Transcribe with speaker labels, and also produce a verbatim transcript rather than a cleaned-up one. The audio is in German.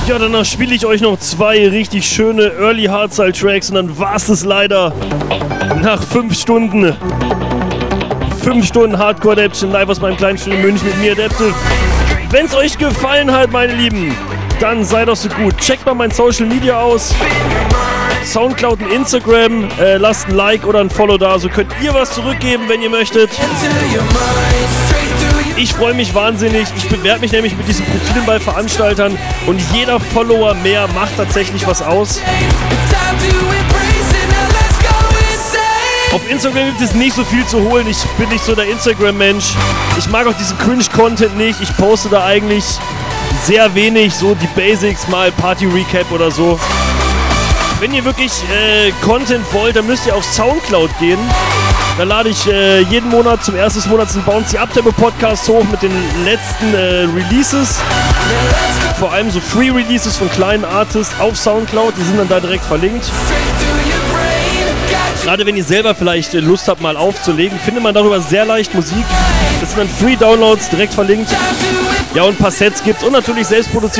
Speaker 1: Ja, danach spiele ich euch noch zwei richtig schöne Early Hardstyle Tracks und dann war's es leider. Nach fünf Stunden. Fünf Stunden Hardcore Adaption live aus meinem kleinen Studio in München mit mir, Adaptive. Wenn's euch gefallen hat, meine Lieben, dann seid doch so gut. Checkt mal mein Social Media aus. Soundcloud und Instagram. Äh, lasst ein Like oder ein Follow da, so könnt ihr was zurückgeben, wenn ihr möchtet. Ich freue mich wahnsinnig. Ich bewerbe mich nämlich mit diesen Profilen bei Veranstaltern und jeder Follower mehr macht tatsächlich was aus. Auf Instagram gibt es nicht so viel zu holen. Ich bin nicht so der Instagram-Mensch. Ich mag auch diesen Cringe-Content nicht. Ich poste da eigentlich sehr wenig, so die Basics, mal Party-Recap oder so. Wenn ihr wirklich äh, Content wollt, dann müsst ihr auf Soundcloud gehen. Da lade ich äh, jeden Monat zum ersten des Monats einen Bouncy Uptempo Podcast hoch mit den letzten äh, Releases. Vor allem so Free-Releases von kleinen Artists auf Soundcloud. Die sind dann da direkt verlinkt. Gerade wenn ihr selber vielleicht äh, Lust habt, mal aufzulegen, findet man darüber sehr leicht Musik. Das sind dann Free-Downloads, direkt verlinkt. Ja, und ein paar Sets gibt's und natürlich selbst produzierte